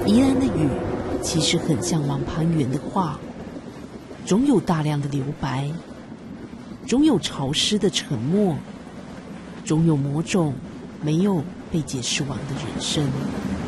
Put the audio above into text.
宜兰的雨其实很像王攀元的画，总有大量的留白，总有潮湿的沉默，总有某种没有被解释完的人生。